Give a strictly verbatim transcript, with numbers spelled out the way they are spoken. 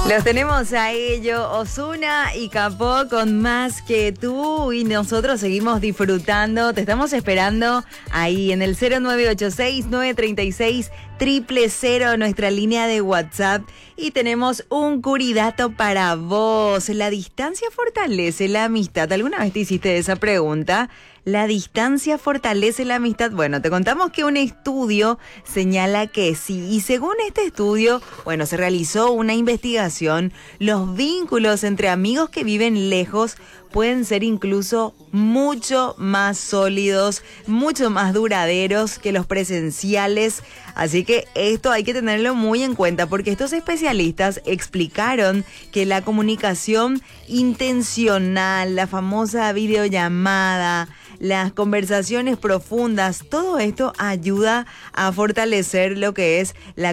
Los tenemos a ellos, Ozuna y Capó con Más que Tú, y nosotros seguimos disfrutando. Te estamos esperando ahí en el cero nueve ocho seis, nueve tres seis, cero cero cero, nuestra línea de WhatsApp. Y tenemos un curidato para vos. ¿La distancia fortalece la amistad? ¿Alguna vez te hiciste esa pregunta? ¿La distancia fortalece la amistad? Bueno, te contamos que un estudio señala que sí. Y según este estudio, bueno, se realizó una investigación. Los vínculos entre amigos que viven lejos pueden ser incluso mucho más sólidos, mucho más duraderos que los presenciales. Así que esto hay que tenerlo muy en cuenta, porque estos especialistas explicaron que la comunicación intencional, la famosa videollamada, las conversaciones profundas, todo esto ayuda a fortalecer lo que es la